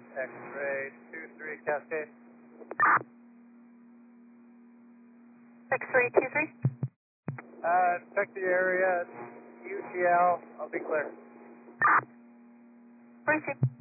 X-ray 23 Cascade. X-ray 23. Check the area. UTL. I'll be clear. Briefing.